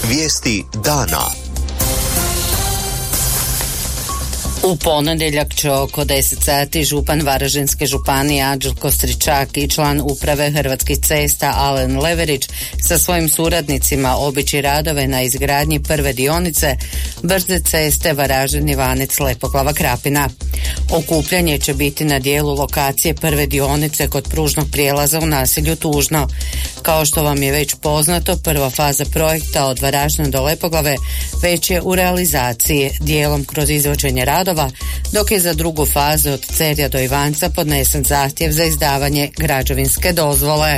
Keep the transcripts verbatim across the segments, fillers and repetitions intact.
Vijesti dana. U ponedjeljak će oko deset sati župan Varaždinske županije Anđelko Stričak i član uprave Hrvatskih cesta Alen Leverić sa svojim suradnicima obići radove na izgradnji prve dionice brze ceste Varaždin-Ivanec-Lepoglava Krapina. Okupljanje će biti na dijelu lokacije prve dionice kod pružnog prijelaza u naselju Tužno. Kao što vam je već poznato, prva faza projekta od Varaždina do Lepoglave već je u realizaciji, dijelom kroz izvođenje radova, dok je za drugu fazu od Cerja do Ivanca podnesen zahtjev za izdavanje građevinske dozvole.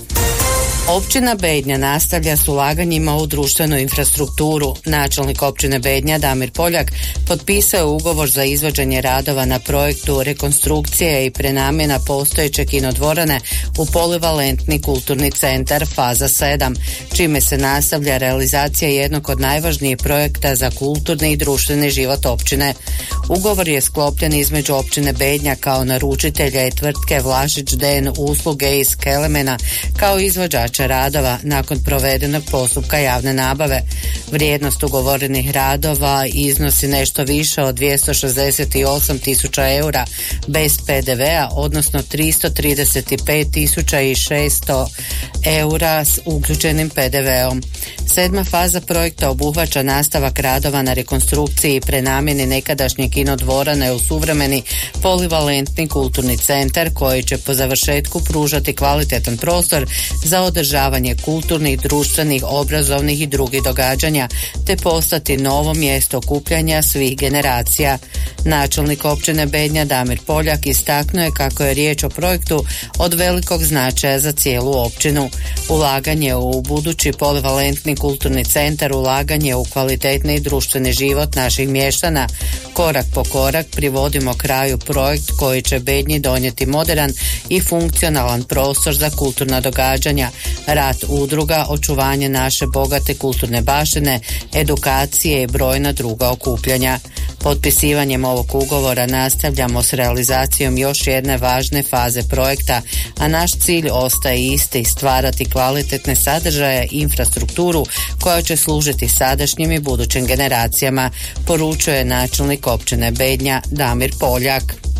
Općina Bednja nastavlja s ulaganjima u društvenu infrastrukturu. Načelnik općine Bednja Damir Poljak potpisao je ugovor za izvođenje radova na projektu rekonstrukcije i prenamjena postojeće kinodvorane u polivalentni kulturni centar faza sedam, čime se nastavlja realizacija jednog od najvažnijih projekta za kulturni i društveni život općine. Ugovor je sklopljen između općine Bednja kao naručitelja i tvrtke Vlašić D N usluge iz Kelemena kao izvođača radova nakon provedenog postupka javne nabave. Vrijednost ugovorenih radova iznosi nešto više od dvjesto šezdeset osam tisuća eura bez P D V-a, odnosno tristo trideset pet tisuća šesto eura s uključenim P D V-om. Sedma faza projekta obuhvaća nastavak radova na rekonstrukciji i prenamjeni nekadašnje kinodvorane u suvremeni polivalentni kulturni centar koji će po završetku pružati kvalitetan prostor za održavanje kulturnih, društvenih, obrazovnih i drugih događanja te postati novo mjesto okupljanja svih generacija. Načelnik općine Bednja Damir Poljak istaknuo je kako je riječ o projektu od velikog značaja za cijelu općinu. Ulaganje u budući polivalentni kulturni centar, ulaganje u kvalitetni društveni život naših mještana. Korak po korak privodimo kraju projekt koji će Bednji donijeti moderan i funkcionalan prostor za kulturna događanja, rad udruga, očuvanje naše bogate kulturne baštine, edukacije i brojna druga okupljanja. Potpisivanjem ovog ugovora nastavljamo s realizacijom još jedne važne faze projekta, a naš cilj ostaje isti, stvarati kvalitetne sadržaje i infrastrukturu koja će služiti sadašnjim i budućim generacijama, poručuje načelnik općine Bednja Damir Poljak.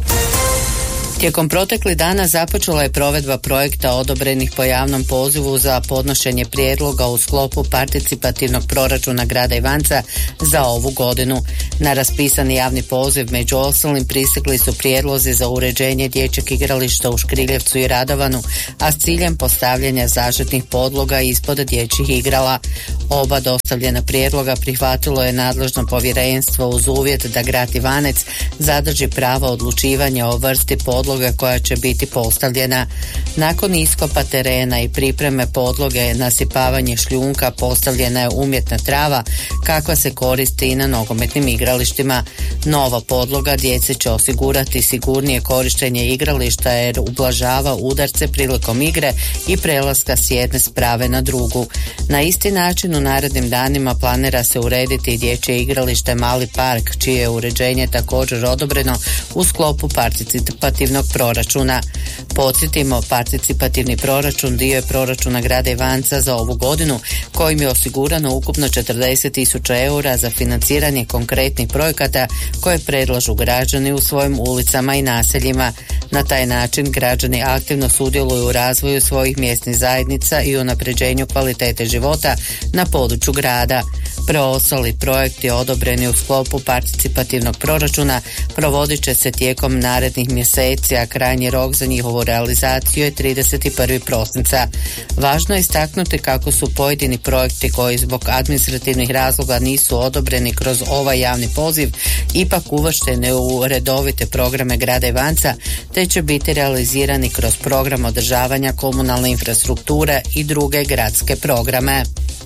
Tijekom proteklih dana započela je provedba projekta odobrenih po javnom pozivu za podnošenje prijedloga u sklopu participativnog proračuna grada Ivanca za ovu godinu. Na raspisani javni poziv među ostalim pristigli su prijedlozi za uređenje dječjeg igrališta u Škriljevcu i Radovanu, a s ciljem postavljanja zaštitnih podloga ispod dječjih igrala. Oba dostavljena prijedloga prihvatilo je nadležno povjerenstvo uz uvjet da grad Ivanec zadrži pravo odlučivanja o vrsti podloga koja će biti postavljena. Nakon iskopa terena i pripreme podloge, nasipavanje šljunka, postavljena je umjetna trava kakva se koristi i na nogometnim igralištima. Nova podloga djeci će osigurati sigurnije korištenje igrališta jer ublažava udarce prilikom igre i prelaska s jedne sprave na drugu. Na isti način u narednim danima planira se urediti i dječje igralište Mali park, čije je uređenje također odobreno u sklopu participativnog proračuna. Podsjetimo, participativni proračun dio je proračuna grada Ivanca za ovu godinu, kojim je osigurano ukupno četrdeset tisuća eura za financiranje konkretnih projekata koje predlažu građani u svojim ulicama i naseljima. Na taj način građani aktivno sudjeluju u razvoju svojih mjesnih zajednica i unapređenju kvalitete života na području grada. Preostali projekti odobreni u sklopu participativnog proračuna provodit će se tijekom narednih mjeseci, a krajnji rok za njihovu realizaciju je trideset prvog prosinca. Važno je istaknuti kako su pojedini projekti koji zbog administrativnih razloga nisu odobreni kroz ovaj javni poziv ipak uvršteni u redovite programe grada Ivanca, te će biti realizirani kroz program održavanja komunalne infrastrukture i druge gradske programe.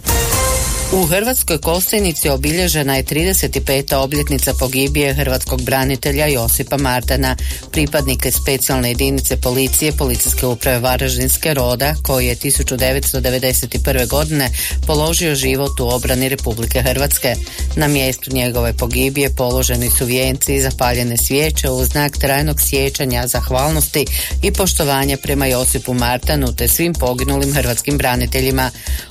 U Hrvatskoj Kostajnici obilježena je trideset peta obljetnica pogibije hrvatskog branitelja Josipa Martana, pripadnika specijalne jedinice policije Policijske uprave Varaždinske Roda, koji je tisuću devetsto devedeset prve godine položio život u obrani Republike Hrvatske. Na mjestu njegove pogibije položeni su vijenci i zapaljene svijeće u znak trajnog sjećanja, zahvalnosti i poštovanja prema Josipu Martanu te svim poginulim hrvatskim braniteljima.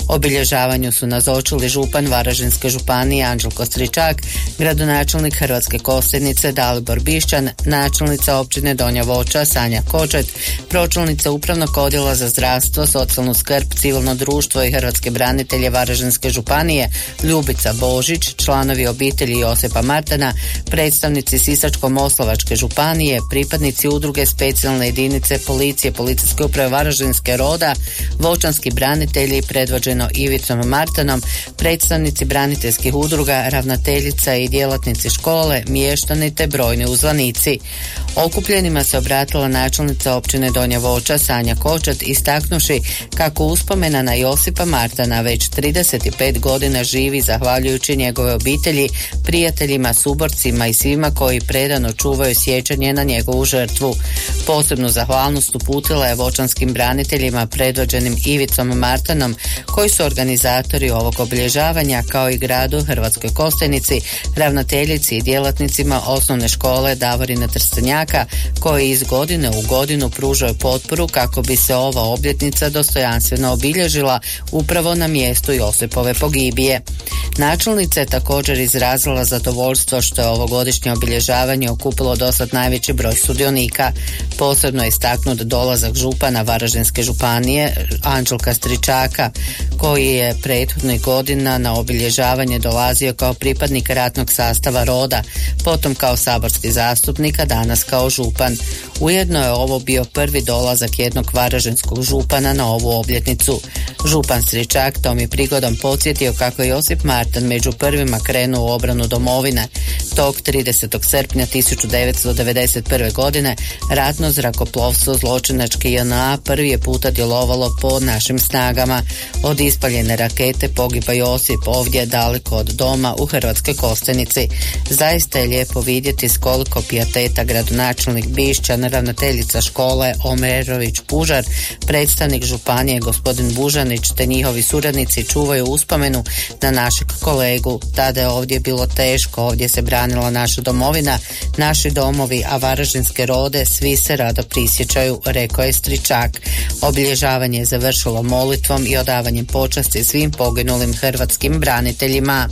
Obilježavanju su nazočili župan Varaždinske županije Anđelko Stričak, gradonačelnik Hrvatske Kostajnice Dalibor Bišćan, načelnica općine Donja Voća Sanja Kočet, pročelnica Upravnog odjela za zdravstvo, socijalnu skrb, civilno društvo i hrvatske branitelje Varaždinske županije Ljubica Božić, članovi obitelji Josipa Martana, predstavnici Sisačko-moslavačke županije, pripadnici udruge specijalne jedinice policije Policijske uprave Varaždinske Roda, voćanski branitelji predvođeno Ivicom Martanom, predstavnici braniteljskih udruga, ravnateljica i djelatnici škole, mještani te brojni uzvanici. Okupljenima se obratila načelnica općine Donja Voća Sanja Kočet, istaknuši kako uspomena na Josipa Martana već trideset pet godina živi zahvaljujući njegove obitelji, prijateljima, suborcima i svima koji predano čuvaju sjećanje na njegovu žrtvu. Posebnu zahvalnost uputila je voćanskim braniteljima predvođenim Ivicom Martanom, koji su organizatori ovog obilježavanja, kao i gradu Hrvatskoj Kostajnici, ravnateljici i djelatnicima osnovne škole Davorina Trstenjaka, koji iz godine u godinu pružaju potporu kako bi se ova obljetnica dostojanstveno obilježila upravo na mjestu Josipove pogibije. Načelnica je također izrazila zadovoljstvo što je ovogodišnje obilježavanje okupilo dosad najveći broj sudionika. Posebno je istaknut dolazak župana Varaždinske županije Anđelka Stričaka, koji je prethodnih godina na obilježavanje dolazio kao pripadnik ratnog sastava roda, potom kao saborski zastupnik, a danas kao župan. Ujedno je ovo bio prvi dolazak jednog varaždinskog župana na ovu obljetnicu. Župan Stričak tom je prigodom podsjetio kako je Josip Martan među prvima krenuo u obranu domovine. Tog tridesetog srpnja tisuću devetsto devedeset prve. godine ratno zrakoplovstvo zločinačke J N A prvi je puta djelovalo po našim snagama. Od ispaljene rakete pogiba Josip ovdje daleko od doma u Hrvatskoj Kostajnici. Zaista je lijepo vidjeti s koliko pijateta gradonačelnik Bišćan, ravnateljica škole Omerović Pužar, predstavnik županije gospodin Bužanić te njihovi suradnici čuvaju uspomenu na našeg kolegu. Tada je ovdje bilo teško, ovdje se branila naša domovina, naši domovi, a varaždinske rode svi se rado prisjećaju, rekao je Stričak. Obilježavanje je završilo molitvom i odavanjem počasti svim poginulim hrvatskim braniteljima.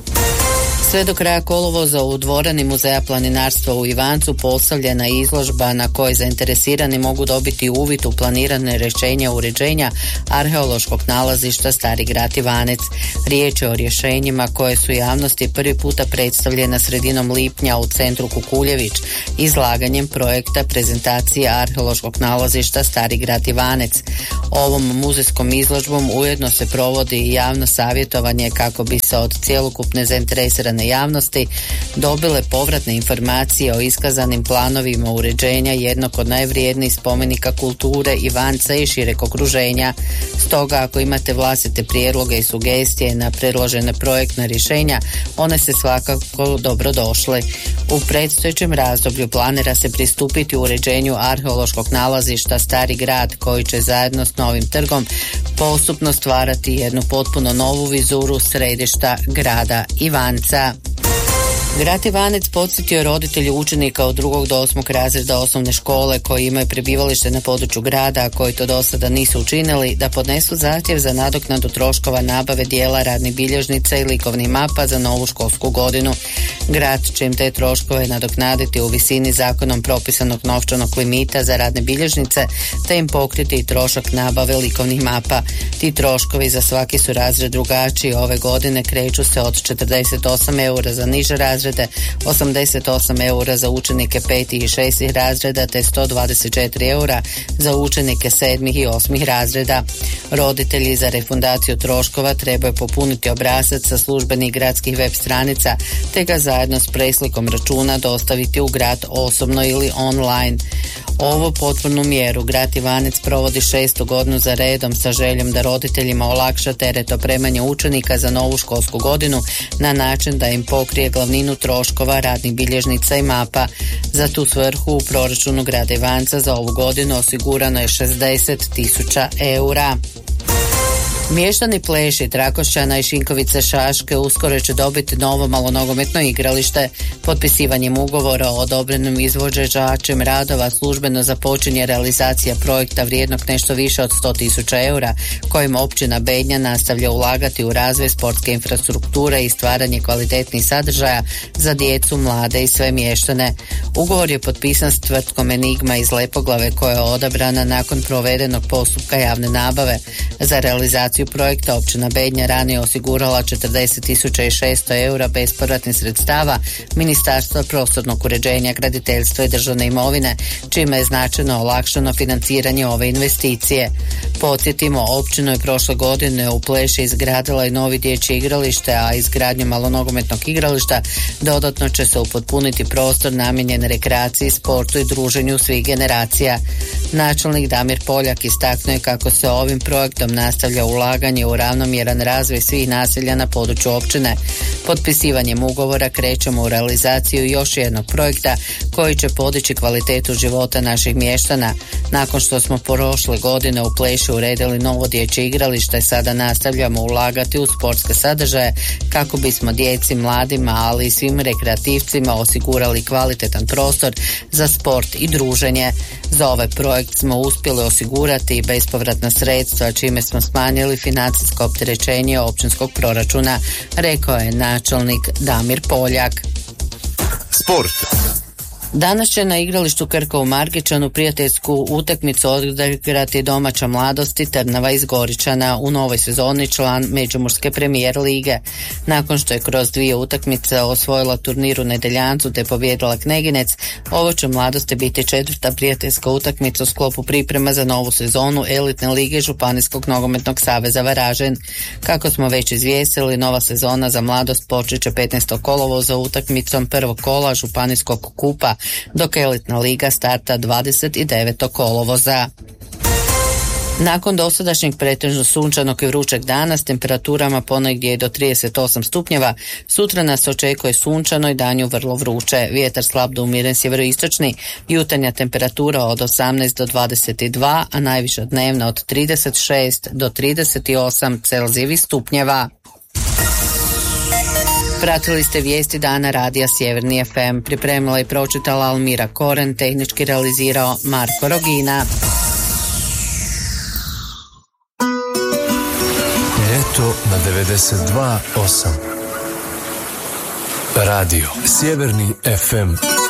Sve do kraja kolovoza u dvorani Muzeja planinarstva u Ivancu postavljena je izložba na kojoj zainteresirani mogu dobiti uvid u planirane rješenja uređenja arheološkog nalazišta Stari grad Ivanec. Riječ je o rješenjima koje su javnosti prvi puta predstavljena sredinom lipnja u centru Kukuljević, izlaganjem projekta prezentacije arheološkog nalazišta Stari grad Ivanec. Ovom muzejskom izložbom ujedno se provodi i javno savjetovanje kako bi se od cjelokupne zainteresirane javnosti dobile povratne informacije o iskazanim planovima uređenja jednog od najvrijednijih spomenika kulture Ivanca i šireg okruženja. Stoga ako imate vlastite prijedloge i sugestije na predložene projektne rješenja, one se svakako dobro došle. U predstojećem razdoblju planira se pristupiti uređenju arheološkog nalazišta Stari grad, koji će zajedno s novim trgom postupno stvarati jednu potpuno novu vizuru središta grada Ivanca. Grad Ivanec podsjetio roditelji učenika od drugog do osmog razreda osnovne škole koji imaju prebivalište na području grada, a koji to do sada nisu učinili, da podnesu zahtjev za nadoknadu troškova nabave dijela radnih bilježnica i likovnih mapa za novu školsku godinu. Grad će im te troškove nadoknaditi u visini zakonom propisanog novčanog limita za radne bilježnice, te im pokriti i trošak nabave likovnih mapa. Ti troškovi za svaki su razred drugačiji. Ove godine kreću se od četrdeset osam eura za niže razrede, osamdeset osam eura za učenike petih i šestih razreda te sto dvadeset četiri eura za učenike sedmih i osmih razreda. Roditelji za refundaciju troškova trebaju popuniti obrazac sa službenih gradskih web stranica te ga zajedno s preslikom računa dostaviti u grad osobno ili online. Ovo potpornu mjeru grad Ivanec provodi šestu godinu za redom sa željom da roditeljima olakša teret opremanja učenika za novu školsku godinu na način da im pokrije glavninu troškova radnih bilježnica i mapa. Za tu svrhu u proračunu grada Ivanca za ovu godinu osigurano je šezdeset tisuća eura. Mještani Pleši, Trakošćana i Šinkovice Šaške uskoro će dobiti novo malonogometno igralište. Potpisivanjem ugovora o odobrenom izvođačem radova službeno započinje realizacija projekta vrijednog nešto više od sto tisuća eura, kojim općina Bednja nastavlja ulagati u razvoj sportske infrastrukture i stvaranje kvalitetnih sadržaja za djecu, mlade i sve mještane. Ugovor je potpisan s tvrtkom Enigma iz Lepoglave koja je odabrana nakon provedenog postupka javne nabave. Za realizaciju projekta općina Bednja ranije osigurala četrdeset tisuća šesto eura bespovratnih sredstava Ministarstva prostornog uređenja, graditeljstva i državne imovine, čime je značajno olakšano financiranje ove investicije. Podsjetimo, općina je prošle godine u Pleši izgradila i novi dječje igralište, a izgradnjom malonogometnog igrališta dodatno će se upotpuniti prostor namijenjen rekreaciji, sportu i druženju svih generacija. Načelnik Damir Poljak istaknuo je kako se ovim projektom nastavlja ulaganje u ravnomjeran razvoj svih naselja na području općine. Potpisivanjem ugovora krećemo u realizaciju još jednog projekta koji će podići kvalitetu života naših mještana. Nakon što smo prošle godine u Pleši uredili novo dječje igralište, sada nastavljamo ulagati u sportske sadržaje kako bismo djeci, mladima, ali i svim rekreativcima osigurali kvalitetan prostor za sport i druženje. Za ovaj projekt smo uspjeli osigurati bespovratna sredstva, čime smo smanjili financijsko opterećenje općinskog proračuna, rekao je načelnik Damir Poljak. Sport. Danas će na igralištu Krka u Margičanu prijateljsku utakmicu odigrati domaća Mladost i Trnava iz Goričana, u novoj sezoni član Međimurske premijer lige. Nakon što je kroz dvije utakmice osvojila turnir u Nedeljancu te pobijedila Kneginec, ovo će Mladosti biti četvrta prijateljska utakmica u sklopu priprema za novu sezonu elitne lige Županijskog nogometnog saveza Varaždin. Kako smo već izvijestili, nova sezona za Mladost počet će petnaestog kolovoza utakmicom prvog kola Županijskog kupa, dok elitna liga starta dvadeset devetog kolovoza. Nakon dosadašnjeg pretežno sunčanog i vrućeg dana s temperaturama ponegdje do trideset osam stupnjeva, sutra nas očekuje sunčano i danju vrlo vruće. Vjetar slab do umiren sjeveroistočni, jutarnja temperatura od osamnaest do dvadeset dva, a najviša dnevna od trideset šest do trideset osam Celzijevih stupnjeva. Pratili ste vijesti dana radija Sjeverni ef em. Pripremila i pročitala Almira Koren, tehnički realizirao Marko Rogina. Ljeto na devedeset dva osam. Radio Sjeverni ef em.